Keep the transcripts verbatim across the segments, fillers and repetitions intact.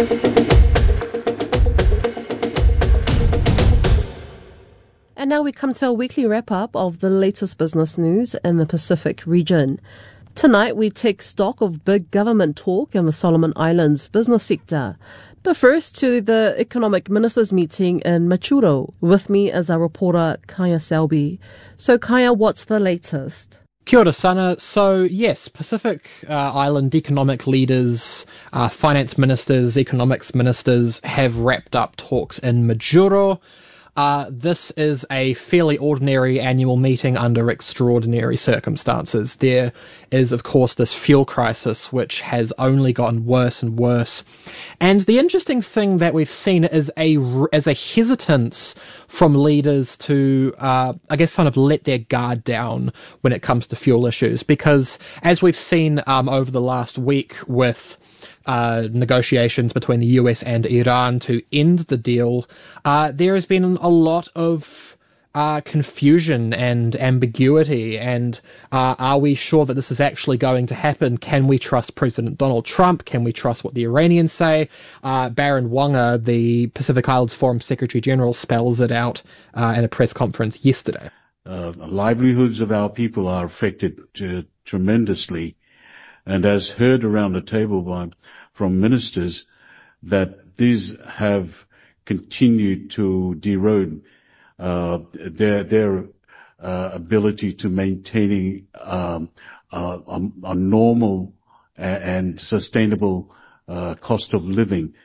And now we come to our weekly wrap-up of the latest business news in the Pacific region. Tonight, we take stock of big government talk in the Solomon Islands business sector. But first, to the Economic Ministers meeting in Machuro. With me is our reporter, Kaya Selby. So, Kaya, what's the latest? Kia ora sana. So, yes, Pacific uh, Island economic leaders, uh, finance ministers, economics ministers have wrapped up talks in Majuro. Uh, this is a fairly ordinary annual meeting under extraordinary circumstances. There is, of course, this fuel crisis, which has only gotten worse and worse. And the interesting thing that we've seen is a, is a hesitance from leaders to, uh, I guess, kind of let their guard down when it comes to fuel issues. Because as we've seen um, over the last week with Uh, negotiations between the U S and Iran to end the deal, uh, there has been a lot of uh, confusion and ambiguity. And uh, are we sure that this is actually going to happen? Can we trust President Donald Trump? Can we trust what the Iranians say? Uh, Baron Wanga, the Pacific Islands Forum Secretary General, spells it out uh, in a press conference yesterday. Uh, livelihoods of our people are affected uh, tremendously. And as heard around the table by, from ministers, that these have continued to erode uh, their their uh, ability to maintaining um, uh, a, a normal and sustainable uh, cost of living,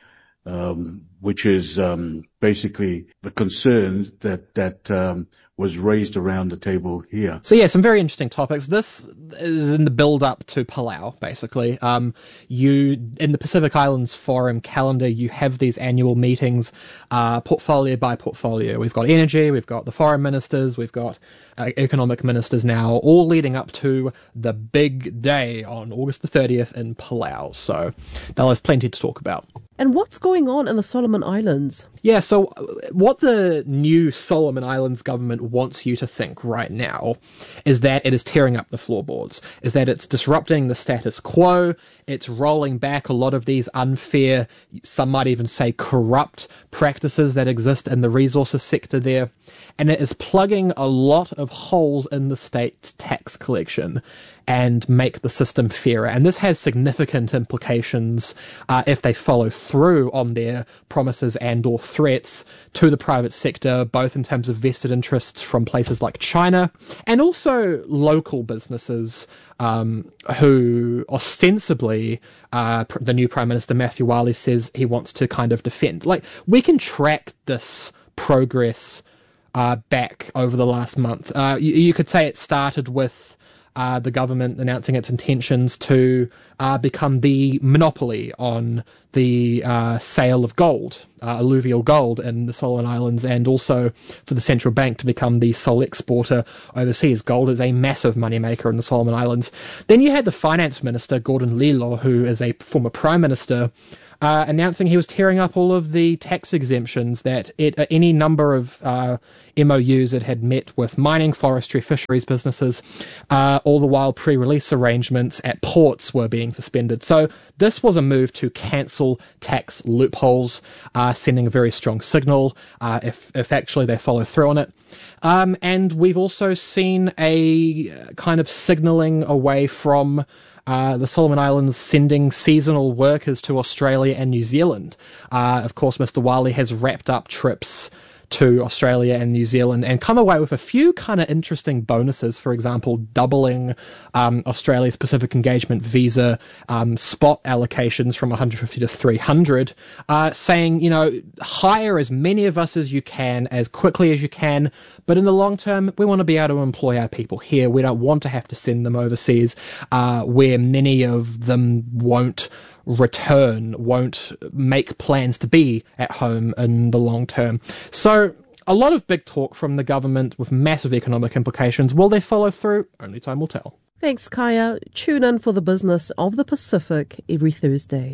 um, which is um, basically the concern that that um, was raised around the table here. So yeah, some very interesting topics. This is in the build-up to Palau, basically. Um, you, in the Pacific Islands Forum calendar, you have these annual meetings, uh, portfolio by portfolio. We've got energy, we've got the foreign ministers, we've got uh, economic ministers now, all leading up to the big day on August the thirtieth in Palau. So they'll have plenty to talk about. And what's going on in the Solomon Islands? Yeah, so what the new Solomon Islands government wants you to think right now is that it is tearing up the floorboards, is that it's disrupting the status quo, it's rolling back a lot of these unfair, some might even say corrupt practices that exist in the resources sector there, and it is plugging a lot of holes in the state's tax collection and make the system fairer. And this has significant implications uh, if they follow through on their promises and or threats to the private sector, both in terms of vested interests from places like China and also local businesses um, who ostensibly uh, the new Prime Minister Matthew Wale says he wants to kind of defend. Like, we can track this progress uh, back over the last month. Uh, you, you could say it started with Uh, the government announcing its intentions to uh, become the monopoly on the uh, sale of gold, uh, alluvial gold in the Solomon Islands, and also for the central bank to become the sole exporter overseas. Gold is a massive moneymaker in the Solomon Islands. Then you had the finance minister, Gordon Lilo, who is a former prime minister, Uh, announcing he was tearing up all of the tax exemptions that it, uh, any number of uh, M O Us it had met with mining, forestry, fisheries businesses, uh, all the while pre-release arrangements at ports were being suspended. So this was a move to cancel tax loopholes, uh, sending a very strong signal uh, if, if actually they follow through on it. Um, and we've also seen a kind of signalling away from Uh, the Solomon Islands sending seasonal workers to Australia and New Zealand. Uh, of course, Mister Wale has wrapped up trips to Australia and New Zealand and come away with a few kind of interesting bonuses. For example, doubling um, Australia's Pacific Engagement visa um, spot allocations from one hundred fifty to three hundred, uh, saying, you know, hire as many of us as you can, as quickly as you can, but in the long term, we want to be able to employ our people here. We don't want to have to send them overseas, uh, where many of them won't return, won't make plans to be at home in the long term. So a lot of big talk from the government with massive economic implications. Will they follow through? Only time will tell. Thanks, Kaya. Tune in for the business of the Pacific every Thursday.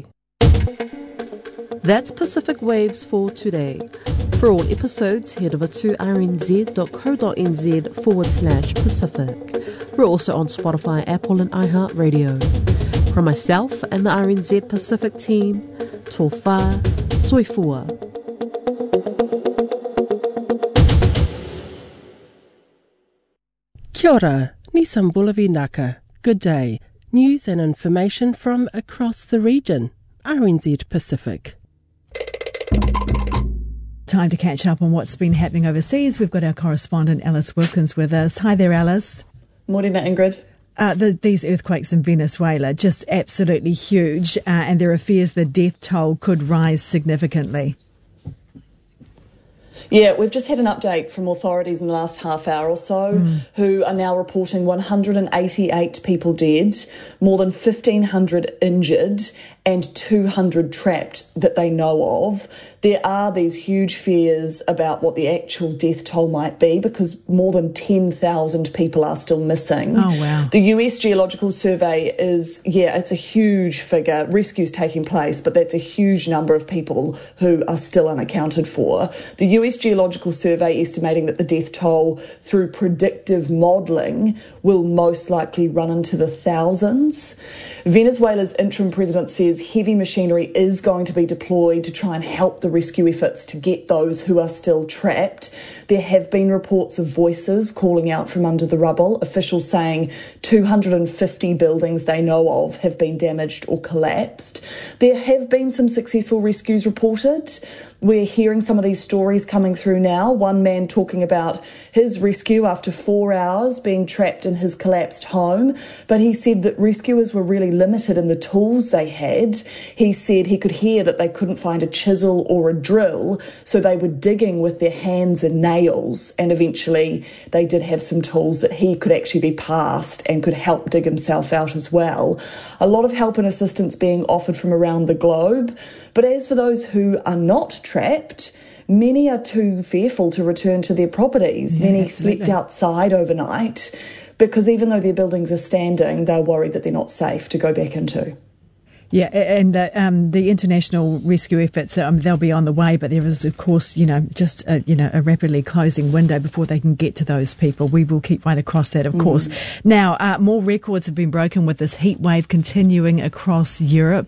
That's Pacific Waves for today. For all episodes, head over to rnz.co.nz forward slash Pacific. We're also on Spotify, Apple and iHeartRadio. From myself and the R N Z Pacific team, tō whā, soifua. Kia ora, Nissan Bulavi Naka. Good day. News and information from across the region. R N Z Pacific. Time to catch up on what's been happening overseas. We've got our correspondent Alice Wilkins with us. Hi there, Alice. Morena, Ingrid. Uh, the, these earthquakes in Venezuela, just absolutely huge, uh, and there are fears the death toll could rise significantly. Yeah, we've just had an update from authorities in the last half hour or so mm. who are now reporting one hundred eighty-eight people dead, more than fifteen hundred injured and two hundred trapped that they know of. There are these huge fears about what the actual death toll might be because more than ten thousand people are still missing. Oh, wow. The U S Geological Survey is, yeah, it's a huge figure. Rescue's taking place, but that's a huge number of people who are still unaccounted for. The U S Geological Survey estimating that the death toll through predictive modelling will most likely run into the thousands. Venezuela's interim president says heavy machinery is going to be deployed to try and help the rescue efforts to get those who are still trapped. There have been reports of voices calling out from under the rubble, officials saying two hundred fifty buildings they know of have been damaged or collapsed. There have been some successful rescues reported. We're hearing some of these stories coming through now. One man talking about his rescue after four hours being trapped in his collapsed home, but he said that rescuers were really limited in the tools they had. He said he could hear that they couldn't find a chisel or a drill, so they were digging with their hands and nails, and eventually they did have some tools that he could actually be passed and could help dig himself out as well. A lot of help and assistance being offered from around the globe, but as for those who are not trapped, many are too fearful to return to their properties. Yeah, many absolutely. slept outside overnight because even though their buildings are standing, they're worried that they're not safe to go back into. Yeah, and the, um, the international rescue efforts, um, they'll be on the way, but there is, of course, you know, just a, you know, a rapidly closing window before they can get to those people. We will keep right across that, of mm. course. Now, uh, more records have been broken with this heat wave continuing across Europe.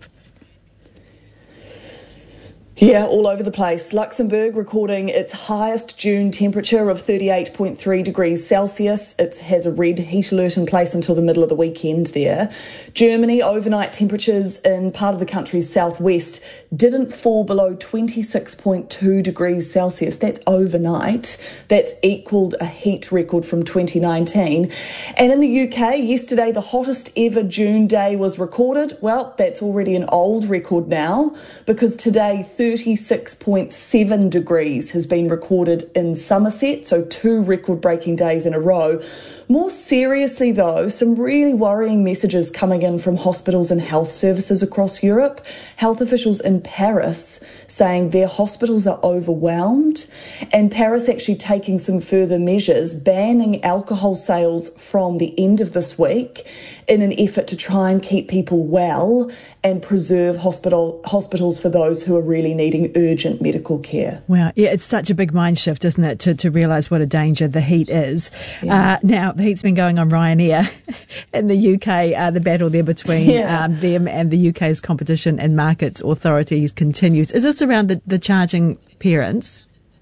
Yeah, all over the place. Luxembourg recording its highest June temperature of thirty-eight point three degrees Celsius. It has a red heat alert in place until the middle of the weekend there. Germany, overnight temperatures in part of the country's southwest didn't fall below twenty-six point two degrees Celsius. That's overnight. That's equalled a heat record from twenty nineteen. And in the U K, yesterday, the hottest ever June day was recorded. Well, that's already an old record now because today, thirty-six point seven degrees has been recorded in Somerset, so two record-breaking days in a row. More seriously, though, some really worrying messages coming in from hospitals and health services across Europe. Health officials in Paris saying their hospitals are overwhelmed, and Paris actually taking some further measures, banning alcohol sales from the end of this week in an effort to try and keep people well and preserve hospital hospitals for those who are really needing urgent medical care. Wow, yeah, it's such a big mind shift, isn't it, to, to realise what a danger the heat is. Yeah. Uh, now, the heat's been going on Ryanair in the U K. Uh, the battle there between yeah. um, them and the U K's Competition and Markets Authorities continues. Is this around the, the charging parents?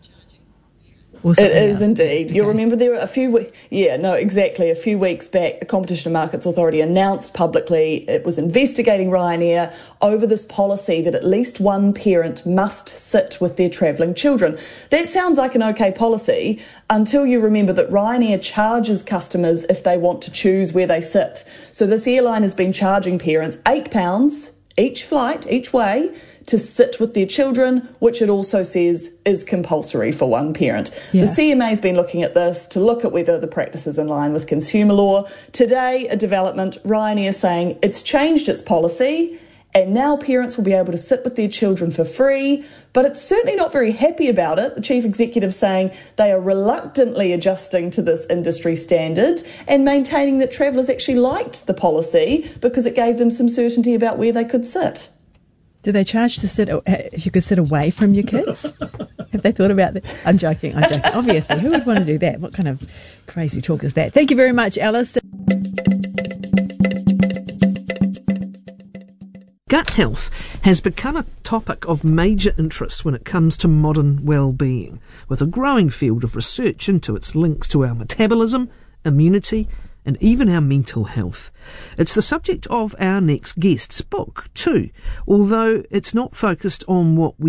It is else? indeed. Okay. You'll remember there were a few, we- yeah, no, exactly. A few weeks back, the Competition and Markets Authority announced publicly it was investigating Ryanair over this policy that at least one parent must sit with their travelling children. That sounds like an okay policy until you remember that Ryanair charges customers if they want to choose where they sit. So this airline has been charging parents eight pounds each flight, each way, to sit with their children, which it also says is compulsory for one parent. Yeah. The C M A has been looking at this to look at whether the practice is in line with consumer law. Today, a development, Ryanair saying it's changed its policy and now parents will be able to sit with their children for free, but it's certainly not very happy about it. The chief executive saying they are reluctantly adjusting to this industry standard and maintaining that travellers actually liked the policy because it gave them some certainty about where they could sit. Do they charge to sit, if you could sit away from your kids? Have they thought about that? I'm joking, I'm joking. Obviously, who would want to do that? What kind of crazy talk is that? Thank you very much, Alice. Gut health has become a topic of major interest when it comes to modern well-being, with a growing field of research into its links to our metabolism, immunity, and even our mental health. It's the subject of our next guest's book, too, although it's not focused on what we